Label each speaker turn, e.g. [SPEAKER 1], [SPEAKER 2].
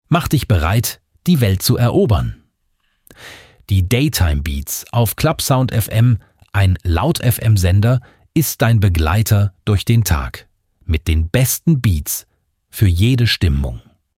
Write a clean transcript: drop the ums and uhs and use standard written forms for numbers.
[SPEAKER 1] Mach dich bereit, die Welt zu erobern. Die Daytime Beats auf Clubsound FM, ein Laut-FM-Sender, ist dein Begleiter durch den Tag. Mit den besten Beats für jede Stimmung.